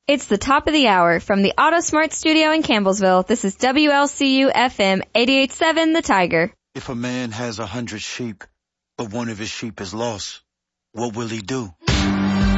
It's the top of the hour from the AutoSmart studio in Campbellsville. This is WLCU FM 88.7 The Tiger. If a man has 100 sheep, but one of his sheep is lost, what will he do?